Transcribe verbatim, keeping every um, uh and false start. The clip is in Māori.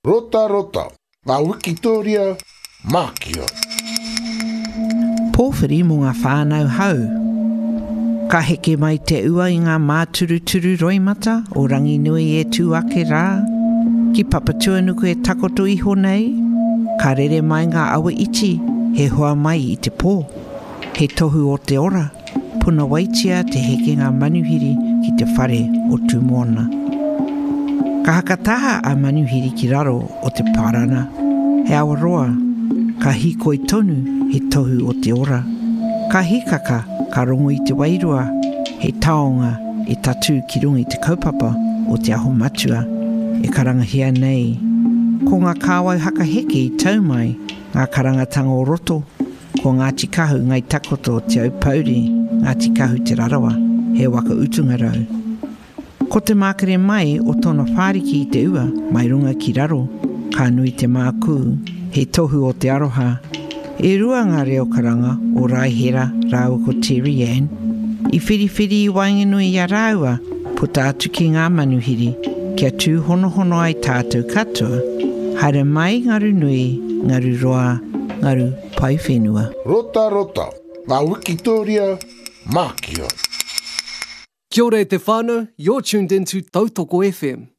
Rota rota, ngā Wikitoria, Mākia. Pōwhiri mō ngā whānau hau. Ka heke mai te ua i ngā māturuturu roimata o rangi nui e tū ake rā. Ki papatua nuku e takoto iho nei. Ka rere mai ngā awa iti, he hoa mai i te pō. He tohu o te ora, puna waitia te heke ngā manuhiri ki te whare o tūmona. Ka hakataha a manuhiri ki raro o te parana. He awaroa, ka hikoi tonu he tohu o te ora. Ka hikaka, ka rongo i te wairua, he taonga e tatu ki runga i te kaupapa o te aho matua, e karangahia nei. Ko ngā kāwau haka heke i taumai, ngā karangatanga o roto, ko ngā tikahu ngai takoto o te aupauri, ngā tikahu te rarawa, he waka utunga rau. Ko te mākere mai o tōna whāriki i te ua, mai runga ki raro, ka nui te mākū, he tohu o te aroha. E rua ngā reo karanga o Raihera rāua ko Terry Ann. I whiriwhiri i wainganui i a rāua, puta atu ki ngā manuhiri, kia tū hono hono ai tātou katoa. Haere mai ngaru nui, ngaru roa, ngaru pai whenua. Rota rota, ngā Wikitoria, Mākia. Kia ora e te whānau, you're tuned into Tautoko F M.